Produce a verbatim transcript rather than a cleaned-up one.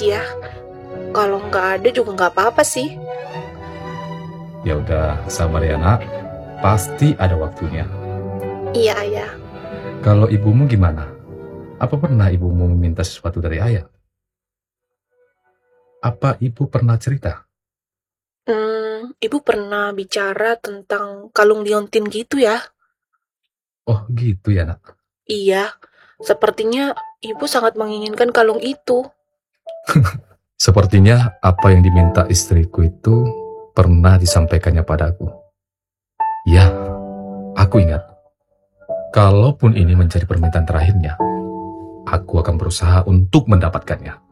aja. Kalau nggak ada juga nggak apa-apa sih. Ya udah, sabar ya nak. Pasti ada waktunya. Iya, ayah. Kalau ibumu gimana? Apa pernah ibumu meminta sesuatu dari ayah? Apa ibu pernah cerita? Hmm, ibu pernah bicara tentang kalung liontin gitu ya? Oh gitu ya nak. Iya, sepertinya ibu sangat menginginkan kalung itu. Sepertinya apa yang diminta istriku itu pernah disampaikannya padaku. Ya, aku ingat. Kalaupun ini menjadi permintaan terakhirnya, aku akan berusaha untuk mendapatkannya.